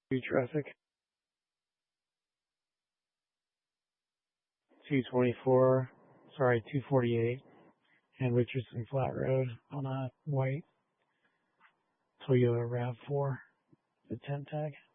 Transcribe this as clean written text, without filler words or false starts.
traffic. 248, and Richardson Flat Road on a white Toyota RAV4, the 10 tag.